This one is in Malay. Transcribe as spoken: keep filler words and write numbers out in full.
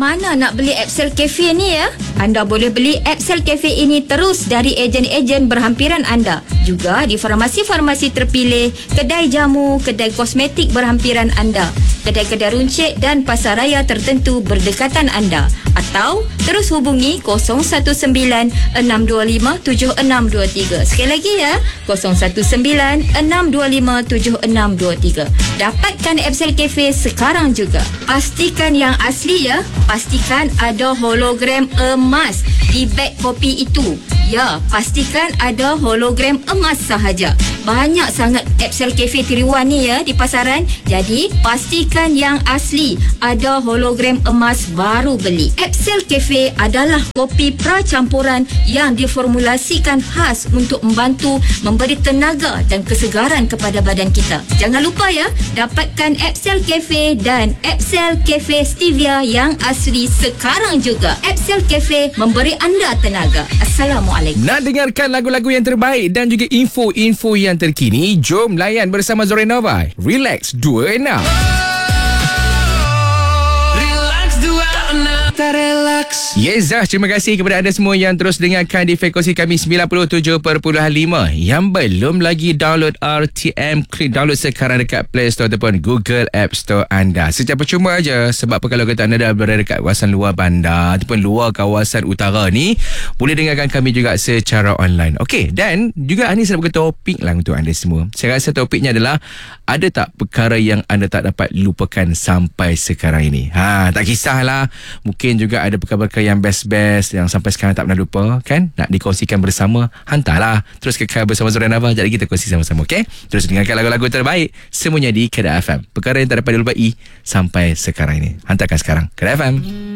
mana nak beli Epsel Cafe ni ya? Anda boleh beli Epsel Cafe ini terus dari ejen-ejen berhampiran anda. Juga di farmasi-farmasi terpilih, kedai jamu, kedai kosmetik berhampiran anda, kedai-kedai runcit dan pasaraya tertentu berdekatan anda. Atau terus hubungi kosong satu sembilan enam dua lima tujuh enam dua tiga. Sekali lagi ya, kosong satu sembilan enam dua lima tujuh enam dua tiga. Dapatkan Epsel Cafe sekarang juga. Pastikan yang asli ya. Pastikan ada hologram emas di beg kopi itu. Ya, pastikan ada hologram emas sahaja. Banyak sangat Epsel Cafe tiruan ni ya di pasaran. Jadi, pastikan yang asli. Ada hologram emas baru beli. Epsel Cafe adalah kopi pracampuran yang diformulasikan khas untuk membantu memberi tenaga dan kesegaran kepada badan kita. Jangan lupa ya, dapatkan Epsel Cafe dan Epsel Cafe Stevia yang asli sekarang juga. Epsel Cafe memberi anda tenaga. Assalamualaikum. Nak dengarkan lagu-lagu yang terbaik dan juga info-info yang terkini? Jom layan bersama Zorenova. Relax dua enam. Relax. Yezah, terima kasih kepada anda semua yang terus dengarkan di frekuensi kami sembilan puluh tujuh perpuluhan lima. Yang belum lagi download R T M, klik download sekarang dekat Play Store ataupun Google App Store anda. Secara percuma aja. Sebab apa, kalau kata anda dah berada dekat kawasan luar bandar ataupun luar kawasan utara ni, boleh dengarkan kami juga secara online. Okey, dan juga ini saya buat topik lah untuk anda semua. Saya rasa topiknya adalah, ada tak perkara yang anda tak dapat lupakan sampai sekarang ini? Ha, tak kisahlah. Mungkin juga ada perkara-perkara yang best-best yang sampai sekarang tak pernah lupa, kan? Nak dikongsikan bersama, hantarlah. Terus kekal bersama Zorenova. Jadi kita kongsi sama-sama, okey? Terus dengarkan lagu-lagu terbaik semuanya di Kedah F M. Perkara yang tak dapat dilupai sampai sekarang ini. Hantarkan sekarang Kedah F M.